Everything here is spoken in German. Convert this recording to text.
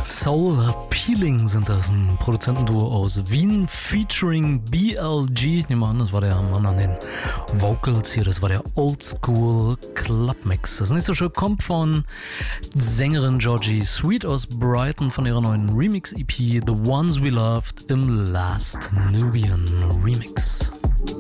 Soul Peeling sind das, ein Produzentenduo aus Wien featuring BLG. Ich nehme an, das war der Mann an den Vocals hier, das war der Oldschool Club Mix. Das nächste Stück kommt von Sängerin Georgie Sweet aus Brighton von ihrer neuen Remix-EP The Ones We Loved im Last Nubian Remix.